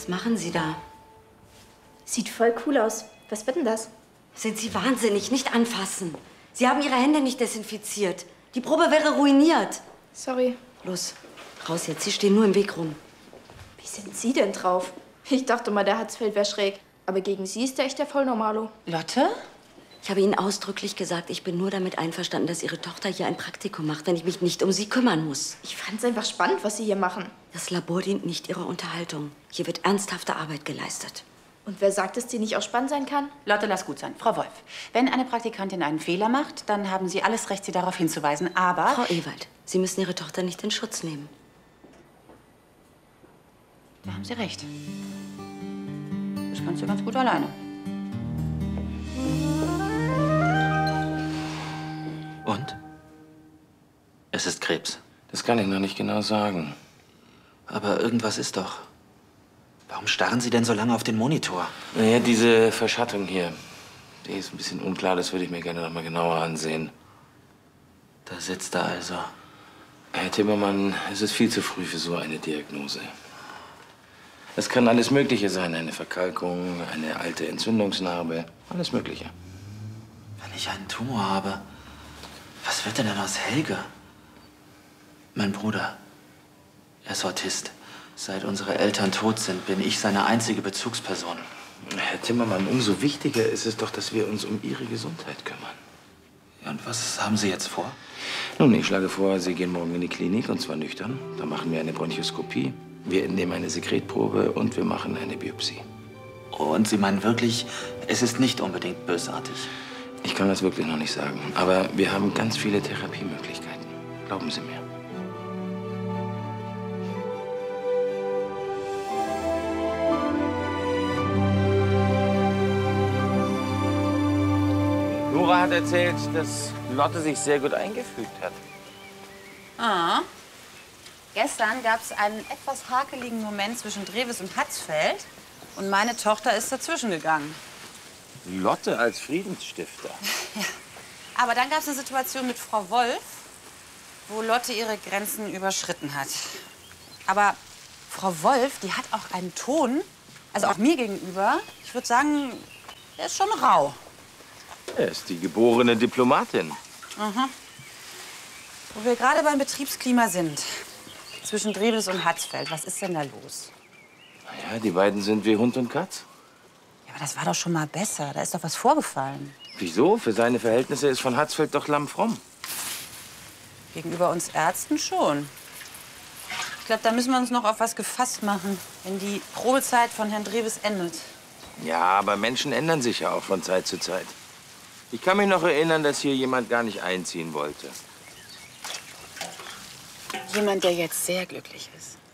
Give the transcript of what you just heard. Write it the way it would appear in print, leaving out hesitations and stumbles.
Was machen Sie da? Sieht voll cool aus. Was wird denn das? Sind Sie wahnsinnig? Nicht anfassen. Sie haben Ihre Hände nicht desinfiziert. Die Probe wäre ruiniert. Sorry. Los, raus jetzt. Sie stehen nur im Weg rum. Wie sind Sie denn drauf? Ich dachte mal, der Hatzfeld wäre schräg. Aber gegen Sie ist der echt der Vollnormalo. Lotte? Ich habe Ihnen ausdrücklich gesagt, ich bin nur damit einverstanden, dass Ihre Tochter hier ein Praktikum macht, wenn ich mich nicht um sie kümmern muss. Ich fand's einfach spannend, was Sie hier machen. Das Labor dient nicht Ihrer Unterhaltung. Hier wird ernsthafte Arbeit geleistet. Und wer sagt, dass die nicht auch spannend sein kann? Lotte, lass gut sein. Frau Wolf, wenn eine Praktikantin einen Fehler macht, dann haben Sie alles Recht, sie darauf hinzuweisen. Aber... Frau Ewald, Sie müssen Ihre Tochter nicht in Schutz nehmen. Da haben Sie recht. Das kannst du ganz gut alleine. Und? Es ist Krebs. Das kann ich noch nicht genau sagen. Aber irgendwas ist doch. Warum starren Sie denn so lange auf den Monitor? Naja, diese Verschattung hier, die ist ein bisschen unklar. Das würde ich mir gerne noch mal genauer ansehen. Da sitzt er also. Herr Timmermann, es ist viel zu früh für so eine Diagnose. Es kann alles Mögliche sein. Eine Verkalkung, eine alte Entzündungsnarbe, alles Mögliche. Wenn ich einen Tumor habe, was wird denn aus Helge? Mein Bruder, er ist Autist. Seit unsere Eltern tot sind, bin ich seine einzige Bezugsperson. Herr Timmermann, umso wichtiger ist es doch, dass wir uns um Ihre Gesundheit kümmern. Ja, und was haben Sie jetzt vor? Nun, ich schlage vor, Sie gehen morgen in die Klinik, und zwar nüchtern. Da machen wir eine Bronchoskopie, wir entnehmen eine Sekretprobe und wir machen eine Biopsie. Und Sie meinen wirklich, es ist nicht unbedingt bösartig? Ich kann das wirklich noch nicht sagen, aber wir haben ganz viele Therapiemöglichkeiten. Glauben Sie mir. Nora hat erzählt, dass Lotte sich sehr gut eingefügt hat. Ah. Gestern gab es einen etwas hakeligen Moment zwischen Drewes und Hatzfeld. Und meine Tochter ist dazwischen gegangen. Lotte als Friedensstifter. Ja. Aber dann gab es eine Situation mit Frau Wolf, wo Lotte ihre Grenzen überschritten hat. Aber Frau Wolf, die hat auch einen Ton, also auch mir gegenüber, ich würde sagen, der ist schon rau. Er ist die geborene Diplomatin. Mhm. Wo wir gerade beim Betriebsklima sind, zwischen Drewes und Hatzfeld, was ist denn da los? Ja, die beiden sind wie Hund und Katz. Ja, aber das war doch schon mal besser. Da ist doch was vorgefallen. Wieso? Für seine Verhältnisse ist von Hatzfeld doch lammfromm. Gegenüber uns Ärzten schon. Ich glaube, da müssen wir uns noch auf was gefasst machen, wenn die Probezeit von Herrn Drewes endet. Ja, aber Menschen ändern sich ja auch von Zeit zu Zeit. Ich kann mich noch erinnern, dass hier jemand gar nicht einziehen wollte. Jemand, der jetzt sehr glücklich ist.